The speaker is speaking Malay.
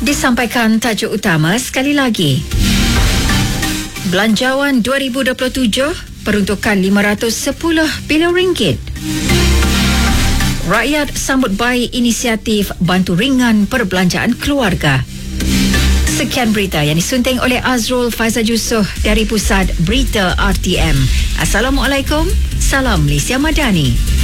Disampaikan tajuk utama sekali lagi. Belanjawan 2027 peruntukan RM510 bilion. Rakyat sambut baik inisiatif bantu ringan perbelanjaan keluarga. Sekian berita yang disunting oleh Azrul Faizal Yusof dari Pusat Berita RTM. Assalamualaikum. Salam Malaysia Madani.